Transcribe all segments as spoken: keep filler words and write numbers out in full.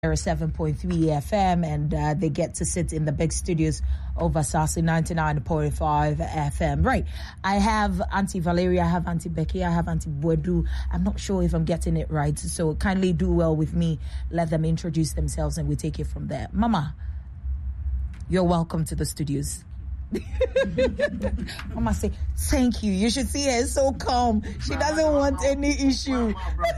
seven point three F M, and uh, they get to sit in the big studios of Asase ninety-nine point five F M. Right. I have Auntie Valeria, I have Auntie Becky, I have Auntie Boadu. I'm not sure if I'm getting it right, so kindly do well with me. Let them introduce themselves and we take it from there. Mama, you're welcome to the studios. Mama say thank you. You should see her so calm. She doesn't want any issue.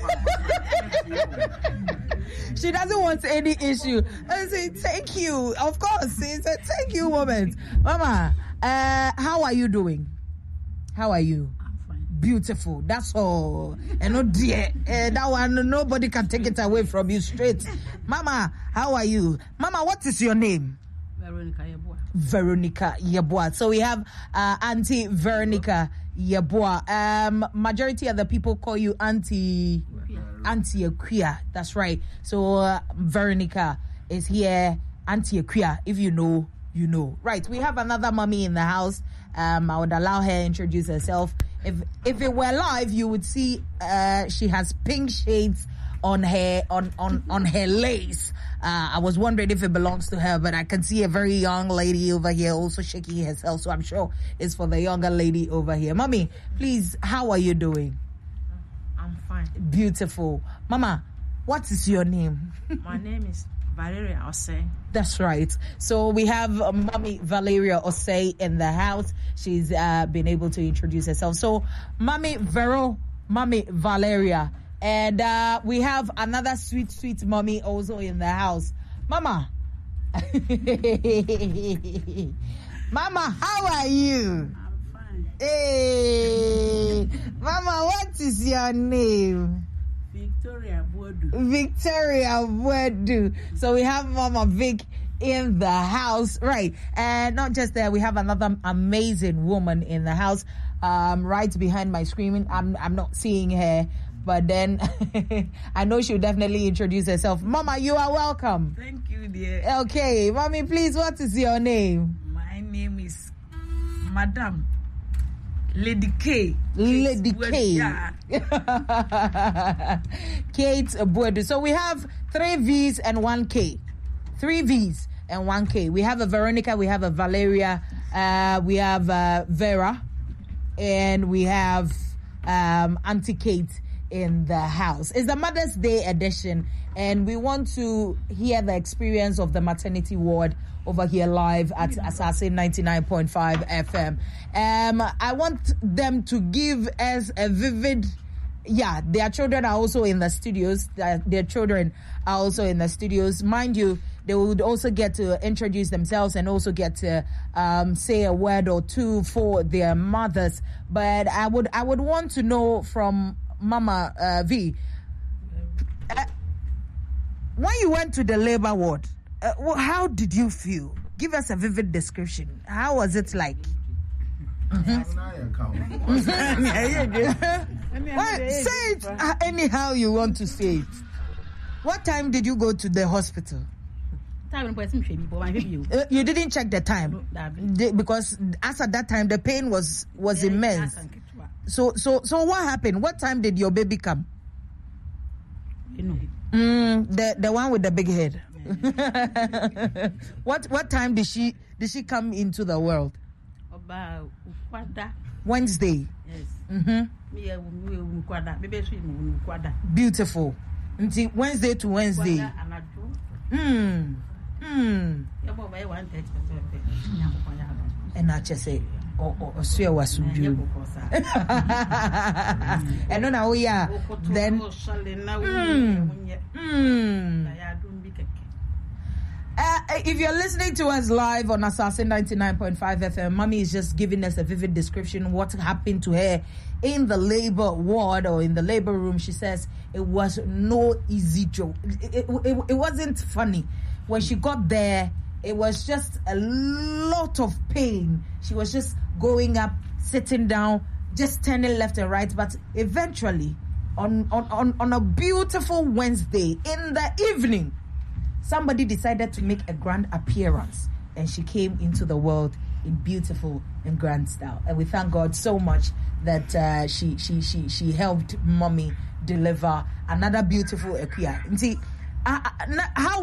She doesn't want any issue. I say thank you. Of course, it's a thank you moment. Mama, uh, how are you doing? How are you? I'm fine. Beautiful. That's all. And no dear, uh, that one nobody can take it away from you straight. Mama, how are you? Mama, what is your name? Veronica Yeboah. Veronica Yeboah. So we have uh, Auntie Veronica Yeboah. Um, majority of the people call you Auntie Auntie Aquia. That's right. So uh, Veronica is here. Auntie Aquia. If you know, you know. Right. We have another mommy in the house. Um, I would allow her to introduce herself. If if it were live, you would see uh, she has pink shades on her on on on her lace. Uh, I was wondering if it belongs to her, but I can see a very young lady over here also shaking herself, so I'm sure it's for the younger lady over here. Mommy, please, how are you doing? I'm fine. Beautiful. Mama, what is your name? My name is Valeria Osei. That's right. So we have uh, Mommy Valeria Osei in the house. She's uh, been able to introduce herself. So, Mommy Vero, Mommy Valeria. And uh, we have another sweet, sweet mommy also in the house. Mama. Mama, how are you? I'm fine. Hey. Mama, what is your name? Victoria Boadu. Victoria Boadu. So we have Mama Vic in the house. Right. And not just that, we have another amazing woman in the house. Um, right behind my screen. I'm I'm not seeing her. But then I know she'll definitely introduce herself. Mama, you are welcome. Thank you, dear. Okay, Mommy, please, what is your name? My name is Madam Lady K. Lady Kate K. Yeah. Kate Boadu. So we have three V's and one K. Three V's and one K. We have a Veronica, we have a Valeria, uh, we have uh, Vera, and we have um, Auntie Kate in the house. It's the Mother's Day edition, and we want to hear the experience of the maternity ward over here live at Asase ninety-nine point five F M. Um, I want them to give us a vivid, yeah, their children are also in the studios. Their, their children are also in the studios. Mind you, they would also get to introduce themselves and also get to um, say a word or two for their mothers. But I would, I would want to know from Mama uh, V, uh, when you went to the labor ward, uh, how did you feel? Give us a vivid description. How was it like? Mm-hmm. Well, say it uh, anyhow you want to say it. What time did you go to the hospital? Uh, you didn't check the time the, because as at that time the pain was was immense. So, so, so, what happened? What time did your baby come? You know, mm, the the one with the big head. Yeah. what what time did she did she come into the world? About Wednesday. Yes. Mm-hmm. Beautiful. Until Wednesday to Wednesday. Hmm. Hmm. And I just say. Or, or, or swear was you. And no, now we are then. Mm, mm. Uh, if you're listening to us live on Asase ninety-nine point five F M, Mommy is just giving us a vivid description of what happened to her in the labor ward or in the labor room. She says it was no easy joke. It, it, it, it wasn't funny. When she got there, it was just a lot of pain. She was just going up, sitting down, just turning left and right. But eventually, on, on, on, on a beautiful Wednesday in the evening, somebody decided to make a grand appearance. And she came into the world in beautiful and grand style. And we thank God so much that uh, she, she, she, she helped Mommy deliver another beautiful Aquia. And see, Uh, uh, how